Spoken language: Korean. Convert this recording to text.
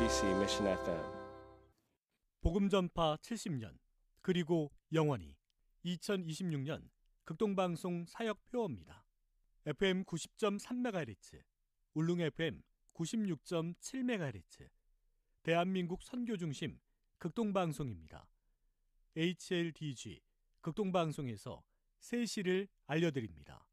KBC Mission FM. 복음전파 70년 그리고 영원히 2026년 극동방송 사역표어입니다. FM 90.3MHz, 울릉 FM 96.7MHz, 대한민국 선교중심 극동방송입니다. HLDG 극동방송에서 새 시를 알려드립니다.